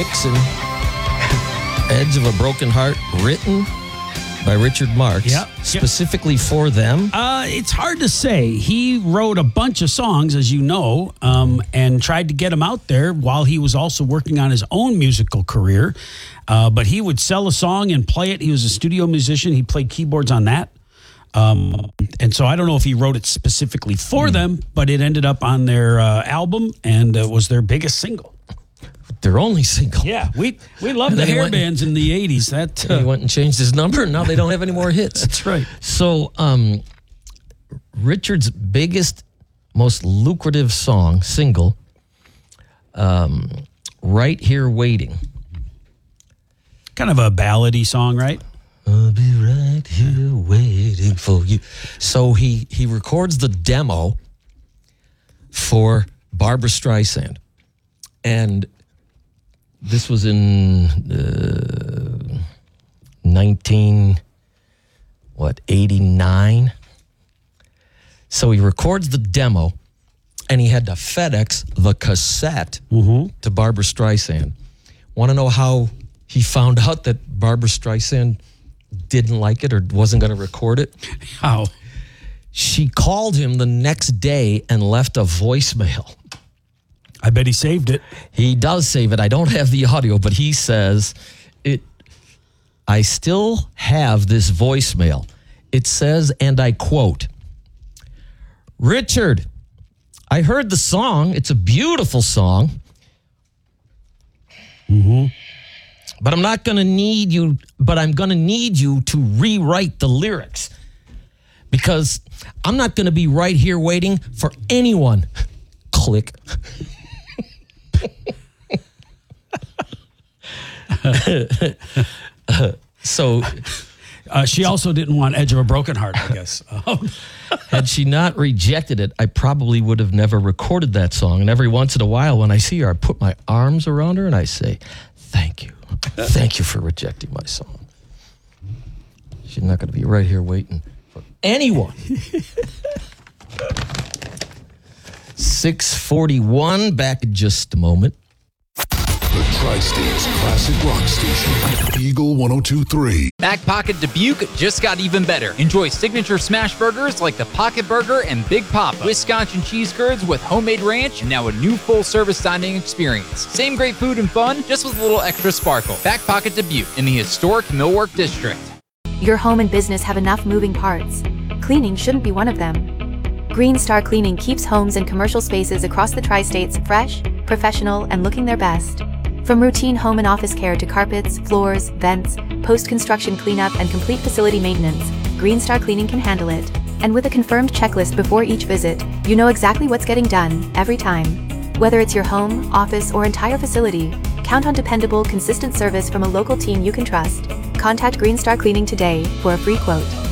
Dixon, Edge of a Broken Heart, written by Richard Marx, specifically for them? It's hard to say. He wrote a bunch of songs, as you know, and tried to get them out there while he was also working on his own musical career. But he would sell a song and play it. He was a studio musician. He played keyboards on that. And so I don't know if he wrote it specifically for them, but it ended up on their album and was their biggest single. Their only single. Yeah, we loved the hair bands in the 80s. He went and changed his number, and now they don't have any more hits. That's right. So Richard's biggest, most lucrative single, Right Here Waiting. Kind of a ballady song, right? I'll be right here waiting for you. So he records the demo for Barbra Streisand. And this was in 89. So he records the demo, and he had to FedEx the cassette to Barbra Streisand. Want to know how he found out that Barbra Streisand didn't like it or wasn't going to record it? How? She called him the next day and left a voicemail. I bet he saved it. He does save it. I don't have the audio, but he says, I still have this voicemail. It says, and I quote, Richard, I heard the song. It's a beautiful song. But I'm going to need you to rewrite the lyrics, because I'm not going to be right here waiting for anyone. Click. So she also didn't want Edge of a Broken Heart, I guess. Had she not rejected it, I probably would have never recorded that song. And every once in a while when I see her, I put my arms around her and I say, thank you. Thank you for rejecting my song. She's not going to be right here waiting for anyone. 6:41, back in just a moment. The Tri-State's classic rock station, Eagle 102.3. Back Pocket Dubuque just got even better. Enjoy signature smash burgers like the Pocket Burger and Big Papa, Wisconsin cheese curds with homemade ranch, and now a new full-service dining experience. Same great food and fun, just with a little extra sparkle. Back Pocket Dubuque in the historic Millwork District. Your home and business have enough moving parts. Cleaning shouldn't be one of them. Green Star Cleaning keeps homes and commercial spaces across the Tri-States fresh, professional, and looking their best. From routine home and office care to carpets, floors, vents, post-construction cleanup, and complete facility maintenance, Green Star Cleaning can handle it. And with a confirmed checklist before each visit, you know exactly what's getting done every time. Whether it's your home, office, or entire facility, count on dependable, consistent service from a local team you can trust. Contact Green Star Cleaning today for a free quote.